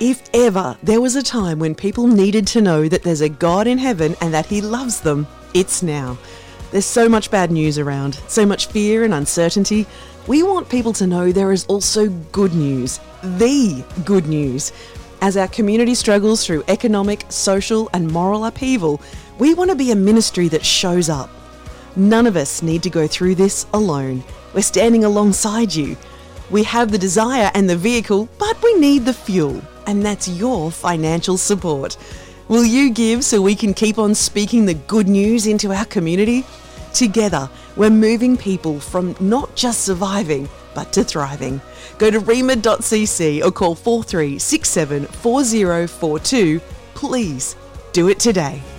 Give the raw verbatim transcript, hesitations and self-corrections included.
If ever there was a time when people needed to know that there's a God in heaven and that he loves them, it's now. There's so much bad news around, so much fear and uncertainty. We want people to know there is also good news, the good news. As our community struggles through economic, social and moral upheaval, we want to be a ministry that shows up. None of us need to go through this alone. We're standing alongside you. We have the desire and the vehicle, but we need the fuel, and that's your financial support. Will you give so we can keep on speaking the good news into our community? Together, we're moving people from not just surviving, but to thriving. Go to rema dot c c or call four three six seven four zero four two. Please do it today.